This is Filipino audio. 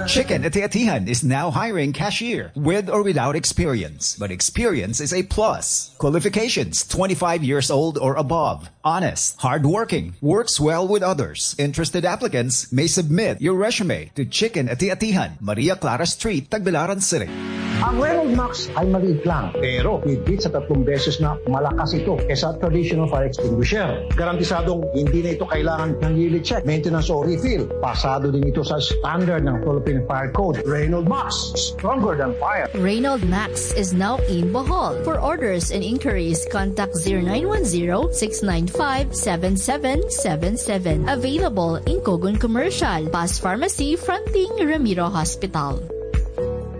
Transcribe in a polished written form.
Chicken Ati-Atihan is now hiring cashier with or without experience. But experience is a plus. Qualifications, 25 years old or above. Honest, hardworking, works well with others. Interested applicants may submit your resume to Chicken Ati-Atihan, Maria Clara Street, Tagbilaran City. Ang Reynolds Max ay maliit lang, pero higit sa 3 beses na malakas ito kaysa traditional fire extinguisher. Garantisadong hindi na ito kailangan ng yearly check, maintenance o refill. Pasado din ito sa standard ng Philippine Fire Code. Reynolds Max, stronger than fire. Reynolds Max is now in Bohol. For orders and inquiries, contact 0910-695-7777. Available in Cogon Commercial, Paz Pharmacy, fronting Ramiro Hospital.